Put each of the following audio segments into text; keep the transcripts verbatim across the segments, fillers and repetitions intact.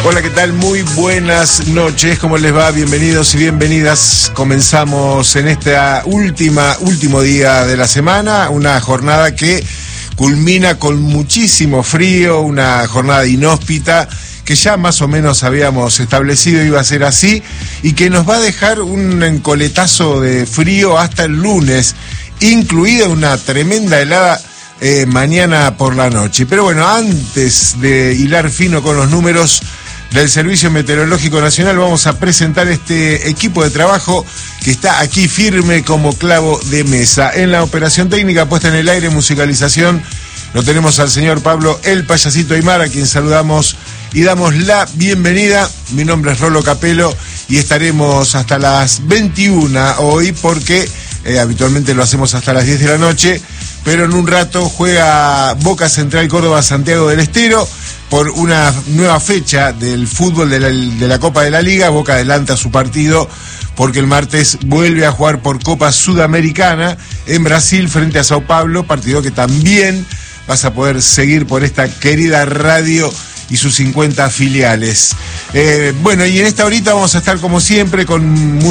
Hola, ¿qué tal? Muy buenas noches, ¿cómo les va? Bienvenidos y bienvenidas. Comenzamos en este última, último día de la semana, una jornada que culmina con muchísimo frío, una jornada inhóspita que ya más o menos habíamos establecido iba a ser así y que nos va a dejar un encoletazo de frío hasta el lunes, incluida una tremenda helada eh, mañana por la noche. Pero bueno, antes de hilar fino con los números del Servicio Meteorológico Nacional, vamos a presentar este equipo de trabajo que está aquí firme como clavo de mesa. En la operación técnica, puesta en el aire, musicalización, lo tenemos al señor Pablo El Payasito Aymar, a quien saludamos y damos la bienvenida. Mi nombre es Rolo Capelo y estaremos hasta las veintiuna hoy porque eh, habitualmente lo hacemos hasta las diez de la noche, pero en un rato juega Boca Central Córdoba Santiago del Estero por una nueva fecha del fútbol de la, de la Copa de la Liga. Boca adelanta su partido porque el martes vuelve a jugar por Copa Sudamericana en Brasil frente a Sao Paulo, partido que también vas a poder seguir por esta querida radio y sus cincuenta filiales. Eh, bueno, y en esta horita vamos a estar como siempre con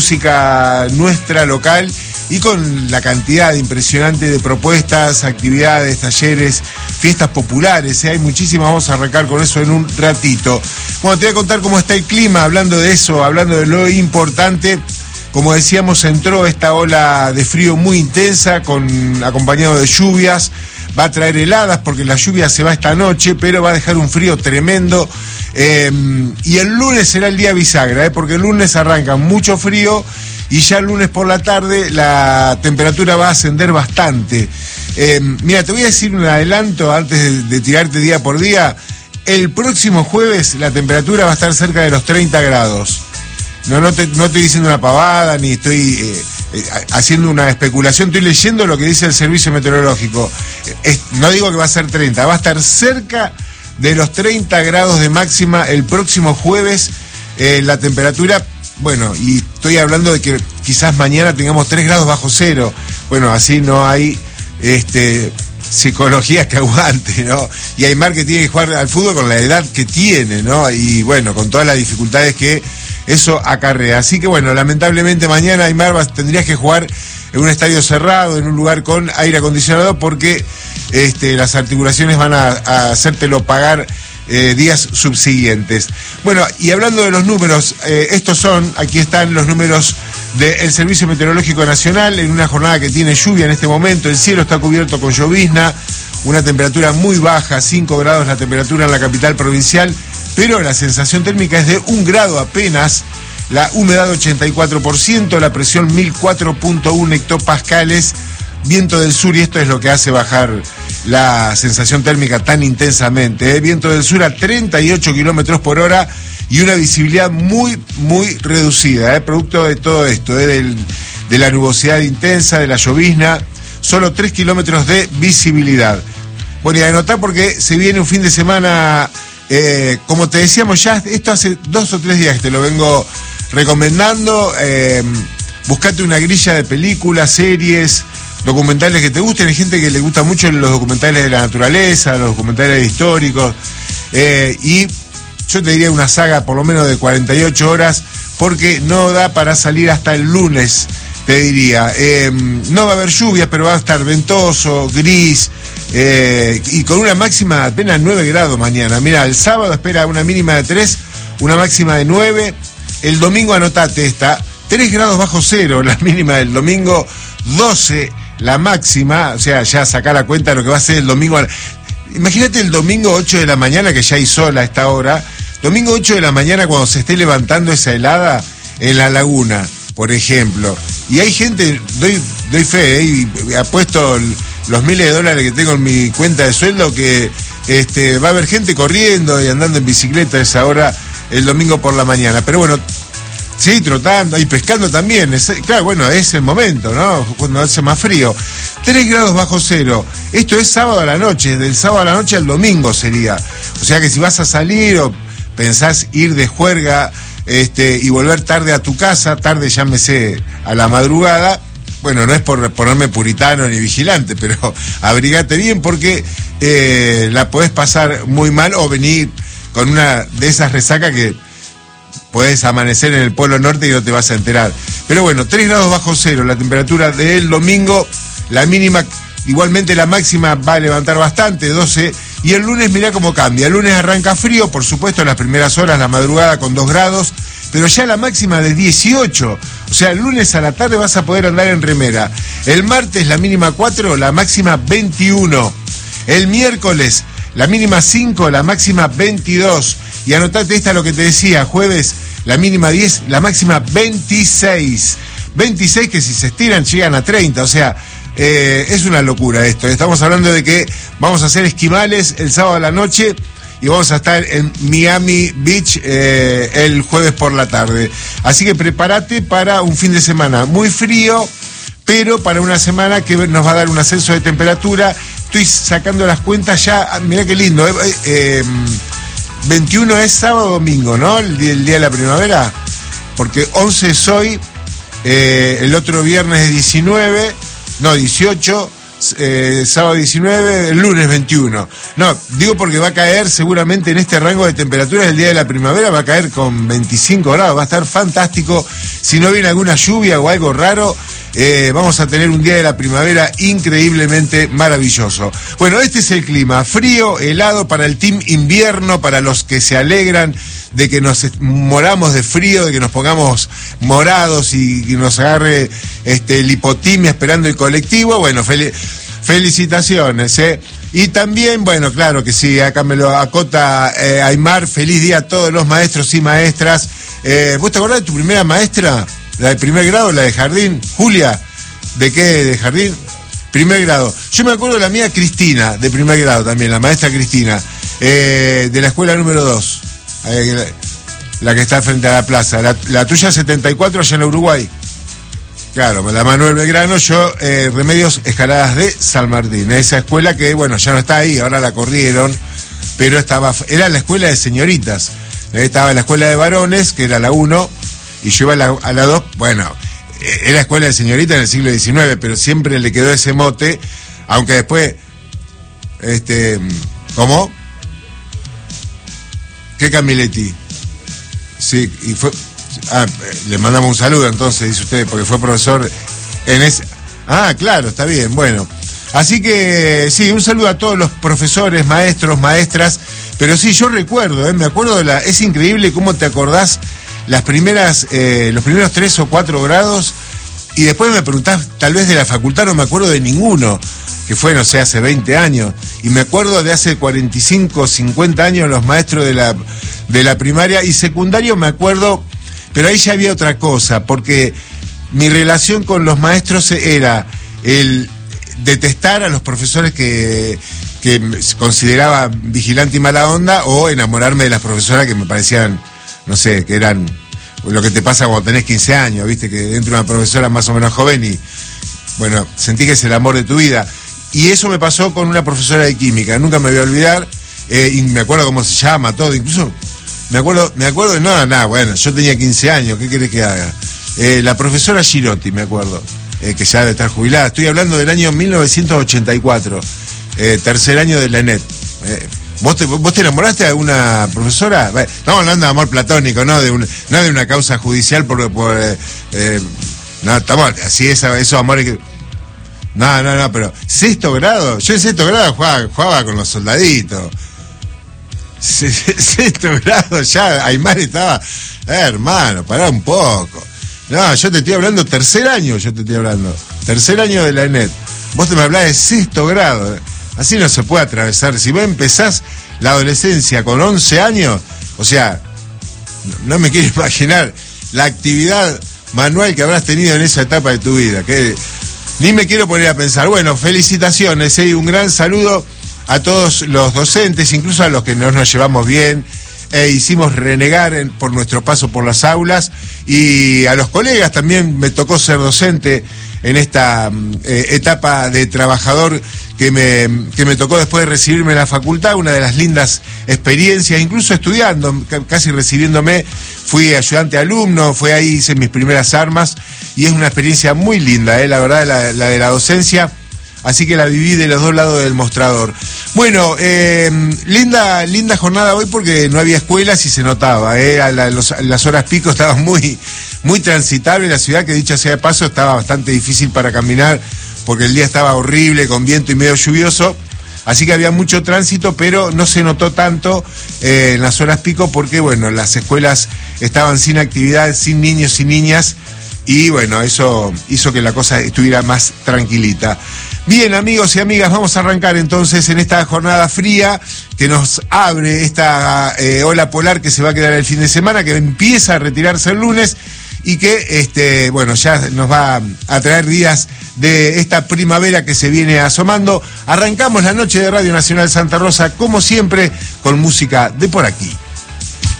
música nuestra local y con la cantidad impresionante de propuestas, actividades, talleres, fiestas populares, ¿eh? Hay muchísimas, vamos a arrancar con eso en un ratito. Bueno, te voy a contar cómo está el clima, hablando de eso, hablando de lo importante. Como decíamos, entró esta ola de frío muy intensa, con acompañado de lluvias. Va a traer heladas porque la lluvia se va esta noche, pero va a dejar un frío tremendo. Eh, y el lunes será el día bisagra, ¿eh? Porque el lunes arranca mucho frío y ya el lunes por la tarde la temperatura va a ascender bastante. Eh, mira, te voy a decir un adelanto antes de, de tirarte día por día. El próximo jueves la temperatura va a estar cerca de los treinta grados. No, no, te, no estoy diciendo una pavada, ni estoy eh, eh, haciendo una especulación, estoy leyendo lo que dice el Servicio Meteorológico. Es, no digo que va a ser treinta, va a estar cerca de los treinta grados de máxima el próximo jueves, eh, la temperatura, bueno, y estoy hablando de que quizás mañana tengamos tres grados bajo cero. Bueno, así no hay este, psicología que aguante, ¿no? Y Aymar que tiene que jugar al fútbol con la edad que tiene, ¿no? Y bueno, con todas las dificultades que eso acarrea. Así que bueno, lamentablemente mañana, Aymar, vas, tendrías que jugar en un estadio cerrado, en un lugar con aire acondicionado, porque este, las articulaciones van a, a hacértelo pagar eh, días subsiguientes. Bueno, y hablando de los números, eh, estos son, aquí están los números del Servicio Meteorológico Nacional, en una jornada que tiene lluvia en este momento. El cielo está cubierto con llovizna, una temperatura muy baja, cinco grados la temperatura en la capital provincial, pero la sensación térmica es de un grado apenas, la humedad ochenta y cuatro por ciento, la presión mil cuatro punto uno hectopascales, viento del sur, y esto es lo que hace bajar la sensación térmica tan intensamente, ¿eh? Viento del sur a treinta y ocho kilómetros por hora y una visibilidad muy, muy reducida, ¿eh? Producto de todo esto, ¿eh? Del, de la nubosidad intensa, de la llovizna, solo tres kilómetros de visibilidad. Bueno, y a anotar porque se viene un fin de semana. Eh, como te decíamos ya, esto hace dos o tres días que te lo vengo recomendando. Eh, buscate una grilla de películas, series, documentales que te gusten. Hay gente que le gusta mucho los documentales de la naturaleza, los documentales históricos. Eh, y yo te diría una saga por lo menos de cuarenta y ocho horas, porque no da para salir hasta el lunes, te diría. Eh, no va a haber lluvias, pero va a estar ventoso, gris. Eh, y con una máxima de apenas nueve grados mañana. Mira, el sábado espera una mínima de tres, una máxima de nueve. El domingo, anotate esta, tres grados bajo cero la mínima del domingo, doce la máxima. O sea, ya saca la cuenta de lo que va a ser el domingo. Imagínate el domingo ocho de la mañana, que ya hay sol a esta hora. Domingo ocho de la mañana, cuando se esté levantando esa helada en la laguna, por ejemplo. Y hay gente, doy, doy fe, ¿eh? Y apuesto el, los miles de dólares que tengo en mi cuenta de sueldo, que este, va a haber gente corriendo y andando en bicicleta a esa hora el domingo por la mañana. Pero bueno, sí, trotando y pescando también. Es, claro, bueno, es el momento, ¿no? Cuando hace más frío. tres grados bajo cero. Esto es sábado a la noche, del sábado a la noche al domingo sería. O sea que si vas a salir o pensás ir de juerga este, y volver tarde a tu casa, tarde llámese a la madrugada, bueno, no es por ponerme puritano ni vigilante, pero abrigate bien porque eh, la podés pasar muy mal o venir con una de esas resacas que podés amanecer en el Polo Norte y no te vas a enterar. Pero bueno, tres grados bajo cero, la temperatura del domingo, la mínima, igualmente la máxima va a levantar bastante, doce, y el lunes mirá cómo cambia. El lunes arranca frío, por supuesto, en las primeras horas, la madrugada con dos grados, pero ya la máxima de dieciocho, o sea, el lunes a la tarde vas a poder andar en remera. El martes la mínima cuatro, la máxima veintiuno. El miércoles la mínima cinco, la máxima veintidós. Y anotate esta lo que te decía, jueves la mínima diez, la máxima veintiséis. veintiséis que si se estiran llegan a treinta, o sea, eh, es una locura esto. Estamos hablando de que vamos a hacer esquimales el sábado a la noche y vamos a estar en Miami Beach eh, el jueves por la tarde. Así que prepárate para un fin de semana muy frío, pero para una semana que nos va a dar un ascenso de temperatura. Estoy sacando las cuentas ya, mirá qué lindo, eh, eh, veintiuno es sábado o domingo, ¿no? El día, el día de la primavera, porque once es hoy, eh, el otro viernes es diecinueve, no, dieciocho, eh, sábado diecinueve, el lunes veintiuno. No, digo porque va a caer seguramente en este rango de temperaturas el día de la primavera, va a caer con veinticinco grados, va a estar fantástico. Si no viene alguna lluvia o algo raro, eh, vamos a tener un día de la primavera increíblemente maravilloso. Bueno, este es el clima, frío, helado para el team invierno, para los que se alegran de que nos moramos de frío, de que nos pongamos morados y que nos agarre este, lipotimia esperando el colectivo. Bueno, fel felicitaciones, ¿eh? Y también, bueno, claro que sí, acá me lo acota eh, Aymar, feliz día a todos los maestros y maestras. Eh, ¿Vos te acordás de tu primera maestra? La de primer grado, la de jardín, Julia. ¿De qué? ¿De jardín? Primer grado. Yo me acuerdo de la mía Cristina, de primer grado también, la maestra Cristina, eh, de la escuela número dos. La, la que está frente a la plaza. La, la tuya setenta y cuatro allá en Uruguay. Claro, la Manuel Belgrano, yo eh, Remedios Escaladas de San Martín. Esa escuela que, bueno, ya no está ahí, ahora la corrieron, pero estaba, era la escuela de señoritas. Estaba en la escuela de varones, que era la uno, y yo iba a la, a la dos, bueno, era escuela de señoritas en el siglo diecinueve, pero siempre le quedó ese mote, aunque después, este, ¿cómo? ¿Qué Camiletti? Sí, y fue... Ah, le mandamos un saludo entonces, dice usted, porque fue profesor en ese... Ah, claro, está bien, bueno. Así que, sí, un saludo a todos los profesores, maestros, maestras, pero sí, yo recuerdo, ¿eh? Me acuerdo de la... Es increíble cómo te acordás las primeras, eh, los primeros tres o cuatro grados, y después me preguntás, tal vez de la facultad, no me acuerdo de ninguno, que fue, no sé, hace veinte años, y me acuerdo de hace cuarenta y cinco, cincuenta años los maestros de la, de la primaria y secundario, me acuerdo, pero ahí ya había otra cosa, porque mi relación con los maestros era el detestar a los profesores que, que consideraba vigilante y mala onda, o enamorarme de las profesoras que me parecían, no sé, que eran lo que te pasa cuando tenés quince años, viste, que entra una profesora más o menos joven y, bueno, sentí que es el amor de tu vida. Y eso me pasó con una profesora de química, nunca me voy a olvidar, eh, y me acuerdo cómo se llama, todo, incluso me acuerdo, me acuerdo, no, nada, no, bueno, yo tenía quince años, ¿qué querés que haga? Eh, la profesora Girotti, me acuerdo, eh, que ya debe estar jubilada, estoy hablando del año mil novecientos ochenta y cuatro, eh, tercer año de la ENET. Eh, ¿Vos te, ¿Vos te enamoraste de alguna profesora? Estamos hablando de amor platónico, no de, un, no de una causa judicial, por, por eh, eh, no, estamos, así es, esos amores que... No, no, no, pero sexto grado, yo en sexto grado jugaba, jugaba con los soldaditos. Sexto grado ya, Aymar estaba, eh, hermano, pará un poco. No, yo te estoy hablando tercer año, yo te estoy hablando, tercer año de la ENET. Vos te me hablás de sexto grado, así no se puede atravesar. Si vos empezás la adolescencia con once años, o sea, no me quiero imaginar la actividad manual que habrás tenido en esa etapa de tu vida, que ni me quiero poner a pensar. Bueno, felicitaciones, ¿eh? Un gran saludo a todos los docentes, incluso a los que no nos llevamos bien, e hicimos renegar en, por nuestro paso por las aulas, y a los colegas también me tocó ser docente en esta eh, etapa de trabajador que me, que me tocó después de recibirme en la facultad, una de las lindas experiencias, incluso estudiando, casi recibiéndome, fui ayudante alumno, fue ahí, hice mis primeras armas, y es una experiencia muy linda, eh, la verdad, la, la de la docencia. así que la viví de los dos lados del mostrador. Bueno, eh, linda, linda jornada hoy porque no había escuelas y se notaba, eh, a la, los, las horas pico estaba muy, muy transitable la ciudad, que dicha sea de paso estaba bastante difícil para caminar porque el día estaba horrible, con viento y medio lluvioso. Así que había mucho tránsito, pero no se notó tanto eh, en las horas pico porque, bueno, las escuelas estaban sin actividad, sin niños y niñas, y bueno, eso hizo que la cosa estuviera más tranquilita. Bien, amigos y amigas, vamos a arrancar entonces en esta jornada fría que nos abre esta eh, ola polar que se va a quedar el fin de semana, que empieza a retirarse el lunes y que, este, bueno, ya nos va a traer días de esta primavera que se viene asomando. Arrancamos la noche de Radio Nacional Santa Rosa, como siempre, con música de por aquí.